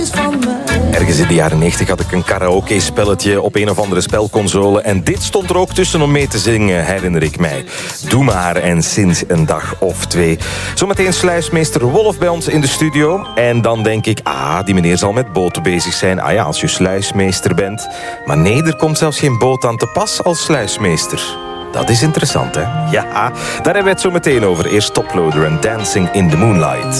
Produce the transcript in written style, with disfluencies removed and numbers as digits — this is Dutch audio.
Ergens in de jaren 90 had ik een karaoke-spelletje op een of andere spelconsole. En dit stond er ook tussen om mee te zingen, herinner ik mij. Doe maar en sinds een dag of twee. Zometeen sluismeester Wolf bij ons in de studio. En dan denk ik, die meneer zal met boten bezig zijn. Ja, als je sluismeester bent. Maar nee, er komt zelfs geen boot aan te pas als sluismeester. Dat is interessant, hè? Ja, daar hebben we het zo meteen over. Eerst Toploader en Dancing in the Moonlight.